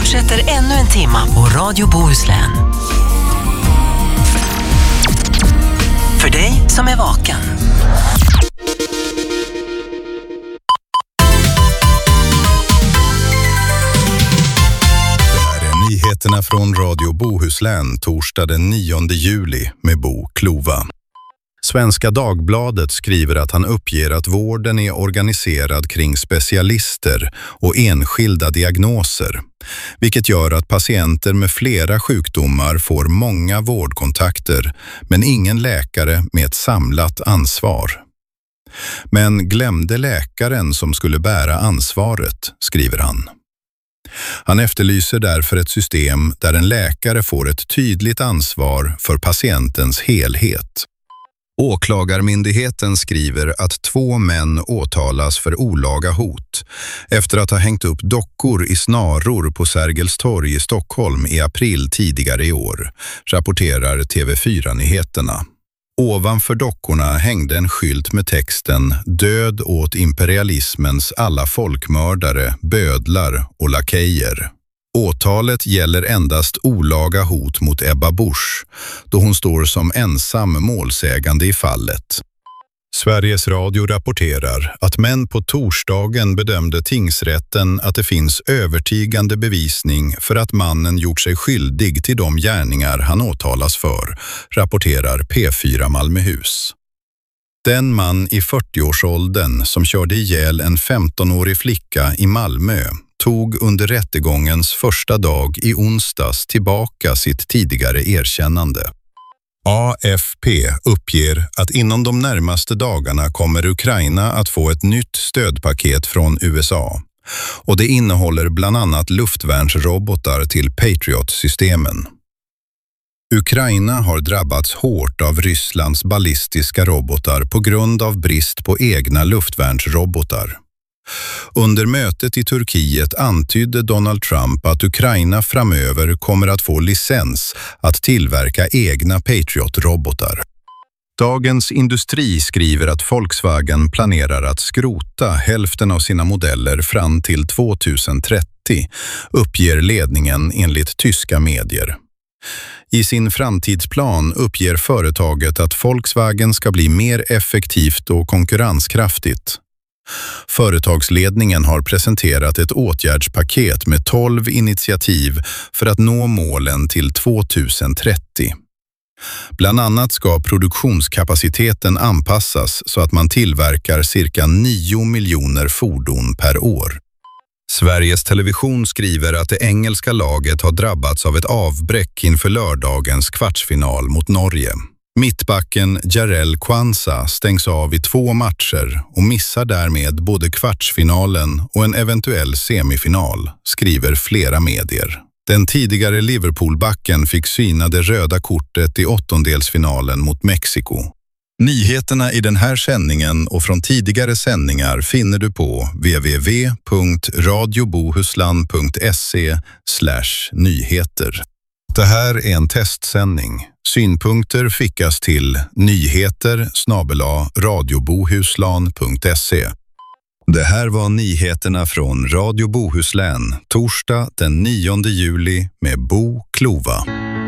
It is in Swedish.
fortsätter ännu en timma på Radio Bohuslän. För dig som är vaken. Det här är nyheterna från Radio Bohuslän torsdag den 9 juli med Bo Klova. Svenska Dagbladet skriver att han uppger att vården är organiserad kring specialister och enskilda diagnoser, vilket gör att patienter med flera sjukdomar får många vårdkontakter men ingen läkare med ett samlat ansvar. Men glömde läkaren som skulle bära ansvaret, skriver han. Han efterlyser därför ett system där en läkare får ett tydligt ansvar för patientens helhet. Åklagarmyndigheten skriver att 2 män åtalas för olaga hot efter att ha hängt upp dockor i snaror på Sergels torg i Stockholm i april tidigare i år, rapporterar TV4-nyheterna. Ovanför dockorna hängde en skylt med texten "Död åt imperialismens alla folkmördare, bödlar och lakejer". Åtalet gäller endast olaga hot mot Ebba Busch, då hon står som ensam målsägande i fallet. Sveriges Radio rapporterar att män på torsdagen bedömde tingsrätten att det finns övertygande bevisning för att mannen gjort sig skyldig till de gärningar han åtalas för, rapporterar P4 Malmöhus. Den man i 40-årsåldern som körde ihjäl en 15-årig flicka i Malmö tog under rättegångens första dag i onsdags tillbaka sitt tidigare erkännande. AFP uppger att inom de närmaste dagarna kommer Ukraina att få ett nytt stödpaket från USA. Och det innehåller bland annat luftvärnsrobotar till Patriot-systemen. Ukraina har drabbats hårt av Rysslands ballistiska robotar på grund av brist på egna luftvärnsrobotar. Under mötet i Turkiet antydde Donald Trump att Ukraina framöver kommer att få licens att tillverka egna Patriot-robotar. Dagens Industri skriver att Volkswagen planerar att skrota hälften av sina modeller fram till 2030, uppger ledningen enligt tyska medier. I sin framtidsplan uppger företaget att Volkswagen ska bli mer effektivt och konkurrenskraftigt. Företagsledningen har presenterat ett åtgärdspaket med 12 initiativ för att nå målen till 2030. Bland annat ska produktionskapaciteten anpassas så att man tillverkar cirka 9 miljoner fordon per år. Sveriges Television skriver att det engelska laget har drabbats av ett avbräck inför lördagens kvartsfinal mot Norge. Mittbacken Jarell Quansah stängs av i 2 matcher och missar därmed både kvartsfinalen och en eventuell semifinal, skriver flera medier. Den tidigare Liverpoolbacken fick syna det röda kortet i åttondelsfinalen mot Mexiko. Nyheterna i den här sändningen och från tidigare sändningar finner du på www.radiobohuslan.se/nyheter. Det här är en testsändning. Synpunkter skickas till nyheter@radiobohuslan.se. Det här var nyheterna från Radio Bohuslän, torsdag den 9 juli med Bo Klova.